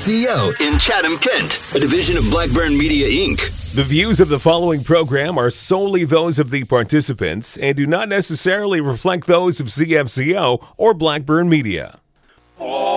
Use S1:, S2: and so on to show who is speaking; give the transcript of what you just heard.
S1: CFCO in Chatham-Kent, a division of Blackburn Media, Inc.
S2: The views of the following program are solely those of the participants and do not necessarily reflect those of CFCO or Blackburn Media.